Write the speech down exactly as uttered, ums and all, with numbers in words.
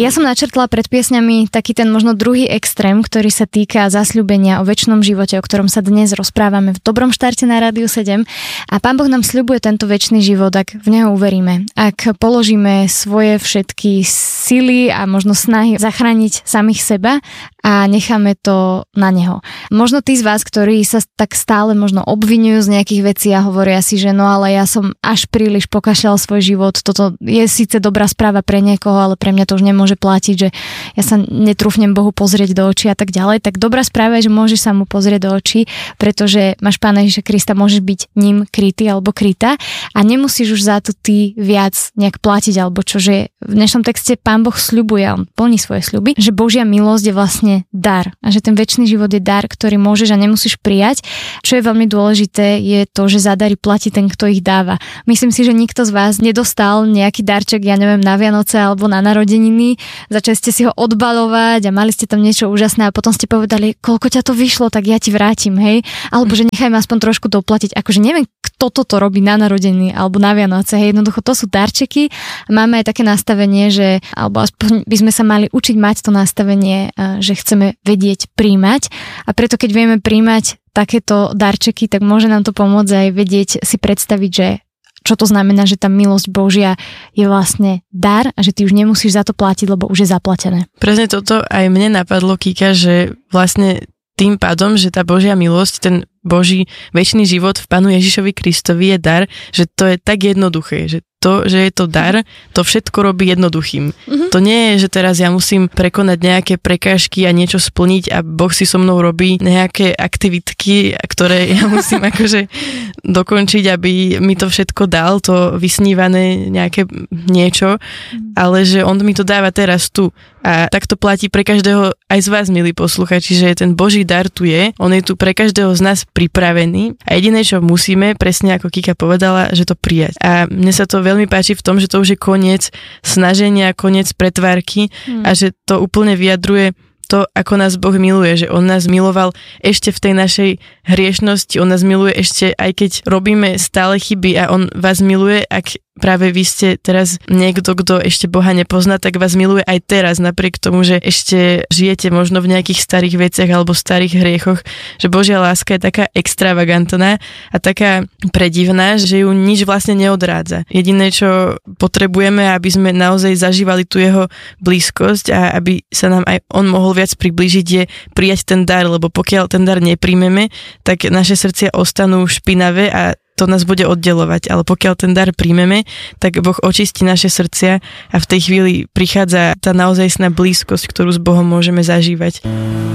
Ja som načrtla pred piesňami taký ten možno druhý extrém, ktorý sa týka zasľúbenia o večnom živote, o ktorom sa dnes rozprávame v Dobrom štarte na Rádiu sedem. A Pán Boh nám sľubuje tento večný život, ak v neho uveríme. Ak položíme svoje všetky sily a možno snahy zachrániť samých seba a necháme to na neho. Možno tí z vás, ktorí sa tak stále možno obviňujú z nejakých vecí a hovoria si, že no ale ja som až príliš pokašľal svoj život, toto je síce dobrá správa pre niekoho, ale pre mňa to už nemôže platiť, že ja sa netrúfnem Bohu pozrieť do očí a tak ďalej. Tak dobrá správa je, že môžeš sa mu pozrieť do očí, pretože máš Pána Ježiša Krista, môžeš byť ním krytý alebo krytá a nemusíš už za to ty viac nejak platiť alebo čo, že v dnešnom texte Pán Boh sľubuje, on plní svoje sľuby, že Božia milosť je vlastne dar a že ten večný život je dar, ktorý môžeš a nemusíš prijať. Čo je veľmi dôležité, je to, že za dary platí ten, kto ich dáva. Myslím si, že nikto z vás nedostal nejaký darček, ja neviem, na Vianoce alebo na narodeniny, začali ste si ho odbalovať a mali ste tam niečo úžasné a potom ste povedali, koľko ťa to vyšlo, tak ja ti vrátim, hej? Alebo že nechajme aspoň trošku doplatiť. Akože neviem, kto toto robí na narodeniny alebo na Vianoce, hej? Jednoducho to sú darčeky. Máme aj také nastavenie, že alebo aspoň by sme sa mali učiť mať to nastavenie, že chceme vedieť príjmať a preto keď vieme príjmať takéto darčeky, tak môže nám to pomôcť aj vedieť si predstaviť, že čo to znamená, že tá milosť Božia je vlastne dar a že ty už nemusíš za to platiť, lebo už je zaplatené. Presne toto aj mne napadlo, Kika, že vlastne tým pádom, že tá Božia milosť, ten Boží večný život v Pánu Ježišovi Kristovi je dar, že to je tak jednoduché, že to, že je to dar, to všetko robí jednoduchým. Mm-hmm. To nie je, že teraz ja musím prekonať nejaké prekážky a niečo splniť a Boh si so mnou robí nejaké aktivitky, ktoré ja musím akože dokončiť, aby mi to všetko dal, to vysnívané nejaké niečo, mm. ale že on mi to dáva teraz tu. A tak to platí pre každého aj z vás, milí posluchači, že ten Boží dar tu je, on je tu pre každého z nás pripravený a jediné, čo musíme, presne ako Kika povedala, že to prijať. A mne sa to veľmi páči v tom, že to už je koniec snaženia, koniec pretvárky hmm. a že to úplne vyjadruje to, ako nás Boh miluje, že on nás miloval ešte v tej našej hriešnosti, on nás miluje ešte, aj keď robíme stále chyby a on vás miluje, ak práve vy ste teraz niekto, kto ešte Boha nepozná, tak vás miluje aj teraz, napriek tomu, že ešte žijete možno v nejakých starých veciach alebo starých hriechoch, že Božia láska je taká extravagantná a taká predivná, že ju nič vlastne neodrádza. Jediné, čo potrebujeme, aby sme naozaj zažívali tú jeho blízkosť a aby sa nám aj on mohol viac priblížiť, je prijať ten dar, lebo pokiaľ ten dar nepríjmeme, tak naše srdcia ostanú špinavé a to nás bude oddelovať, ale pokiaľ ten dar príjmeme, tak Boh očistí naše srdcia a v tej chvíli prichádza tá naozajstná blízkosť, ktorú s Bohom môžeme zažívať.